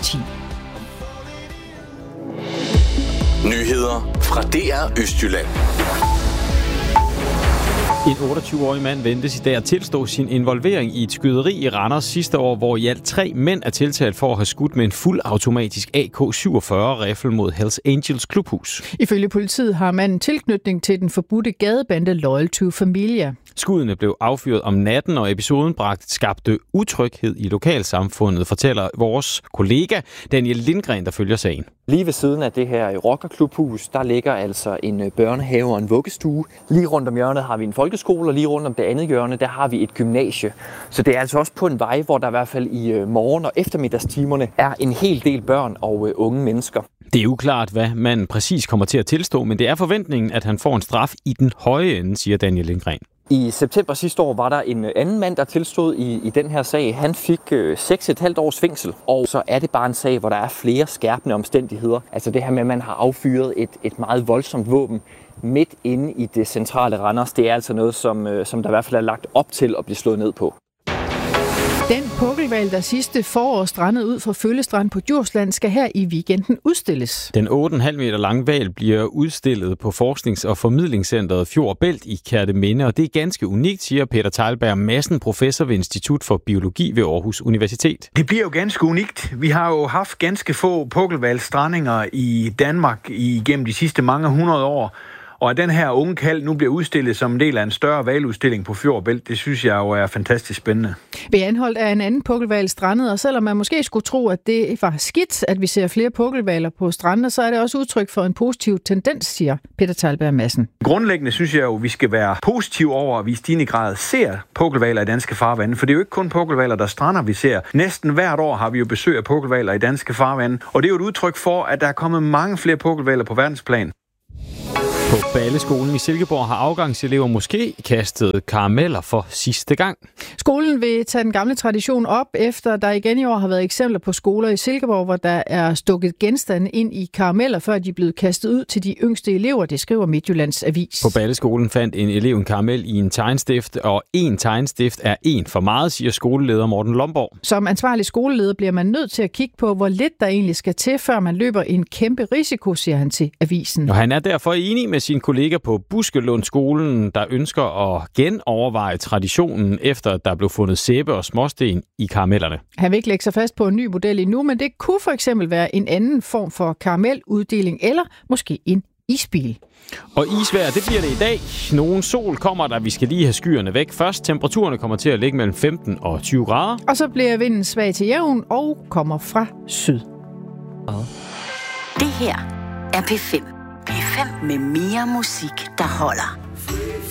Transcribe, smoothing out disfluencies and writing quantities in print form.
10. Nyheder fra DR Østjylland. En 28-årig mand ventes i dag at tilstå sin involvering i et skyderi i Randers sidste år, hvor i alt 3 mænd er tiltalt for at have skudt med en fuldautomatisk AK-47-riffel mod Hells Angels klubhus. Ifølge politiet har manden tilknytning til den forbudte gadebande Loyal to Familia. Skuddene blev affyret om natten, og episoden skabte utryghed i lokalsamfundet, fortæller vores kollega Daniel Lindgren, der følger sagen. Lige ved siden af det her rockerklubhus, der ligger altså en børnehave og en vuggestue. Lige rundt om hjørnet har vi en folkeskole, og lige rundt om det andet hjørne, der har vi et gymnasie. Så det er altså også på en vej, hvor der i hvert fald i morgen- og eftermiddagstimerne er en hel del børn og unge mennesker. Det er uklart, hvad manden præcis kommer til at tilstå, men det er forventningen, at han får en straf i den høje ende, siger Daniel Lindgren. I september sidste år var der en anden mand, der tilstod i den her sag. Han fik 6,5 års fængsel, og så er det bare en sag, hvor der er flere skærpende omstændigheder. Altså det her med, at man har affyret et meget voldsomt våben midt inde i det centrale Randers, det er altså noget, som der i hvert fald er lagt op til at blive slået ned på. Den pukkelhval, der sidste forår strandede ud fra Føllestrand på Djursland, skal her i weekenden udstilles. Den 8,5 meter lange hval bliver udstillet på Forsknings- og Formidlingscentret Fjord og Bælt i Kerteminde, og det er ganske unikt, siger Peter Teilberg Madsen, professor ved Institut for Biologi ved Aarhus Universitet. Det bliver jo ganske unikt. Vi har jo haft ganske få pukkelhvalstrandinger i Danmark igennem de sidste mange 100 år. Og at den her unge kalv nu bliver udstillet som en del af en større hvaludstilling på Fjord og Bælt, det synes jeg jo er fantastisk spændende. Ved Anholt er en anden pukkelhval strandet, og selvom man måske skulle tro, at det var skidt, at vi ser flere pukkelhvaler på strandene, så er det også udtryk for en positiv tendens, siger Peter Teilberg Madsen. Grundlæggende synes jeg jo, at vi skal være positive over, at vi i stigende grad ser pukkelhvaler i danske farvande. For det er jo ikke kun pukkelhvaler, der strander, vi ser. Næsten hvert år har vi jo besøg af pukkelhvaler i danske farvande, og det er jo et udtryk for, at der er kommet mange flere pukkelhvaler på verdensplan. På Balleskolen i Silkeborg har afgangselever måske kastet karameller for sidste gang. Skolen vil tage den gamle tradition op, efter der igen i år har været eksempler på skoler i Silkeborg, hvor der er stukket genstande ind i karameller, før de er blevet kastet ud til de yngste elever, det skriver Midtjyllands Avis. På Balleskolen fandt en elev en karamel i en tegnstift, og en tegnstift er en for meget, siger skoleleder Morten Lomborg. Som ansvarlig skoleleder bliver man nødt til at kigge på, hvor lidt der egentlig skal til, før man løber en kæmpe risiko, siger han til avisen. Og han er derfor enig med sin kollega på Buskelundskolen, der ønsker at genoverveje traditionen, efter der blev fundet sæbe og småsten i karamellerne. Han vil ikke lægge sig fast på en ny model endnu, men det kunne for eksempel være en anden form for karameluddeling, eller måske en isbil. Og isvejr, det bliver det i dag. Nogen sol kommer der, vi skal lige have skyerne væk først. Temperaturerne kommer til at ligge mellem 15 og 20 grader. Og så bliver vinden svag til jævn og kommer fra syd. Det her er P5. P5 med mere musik, der holder.